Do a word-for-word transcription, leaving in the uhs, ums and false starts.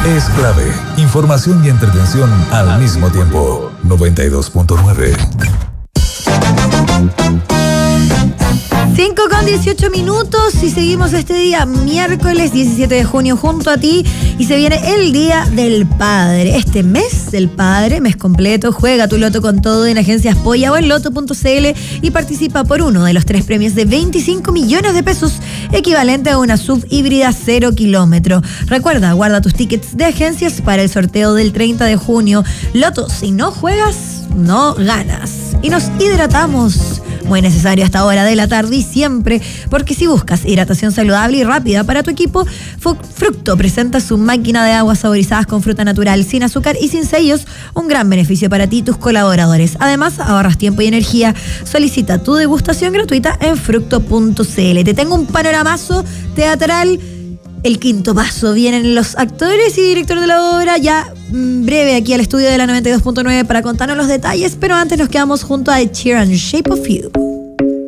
es clave. Información y entretención al mismo tiempo. noventa y dos punto nueve. cinco con dieciocho minutos y seguimos este día, miércoles diecisiete de junio, junto a ti. Y se viene el Día del Padre. Este mes del Padre, mes completo, juega tu loto con todo en Agencias Polla o en loto punto c l y participa por uno de los tres premios de veinticinco millones de pesos, equivalente a una sub híbrida cero kilómetro. Recuerda, guarda tus tickets de agencias para el sorteo del treinta de junio. Loto, si no juegas, no ganas. Y nos hidratamos. Muy necesario a esta hora de la tarde y siempre, porque si buscas hidratación saludable y rápida para tu equipo, Fructo presenta su máquina de aguas saborizadas con fruta natural, sin azúcar y sin sellos, un gran beneficio para ti y tus colaboradores. Además, ahorras tiempo y energía. Solicita tu degustación gratuita en fructo punto c l. Te tengo un panoramazo teatral. El quinto paso. Vienen los actores y director de la obra ya mmm, breve aquí al estudio de la noventa y dos punto nueve para contarnos los detalles, pero antes nos quedamos junto a Ed Sheeran, Shape of You.